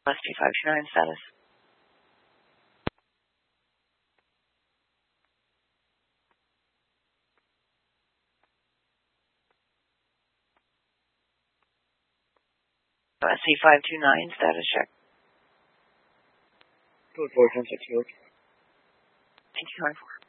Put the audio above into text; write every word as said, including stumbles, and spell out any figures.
S T five two nine status. S T five two nine status check. Code four ten six four. Thank you, Code four.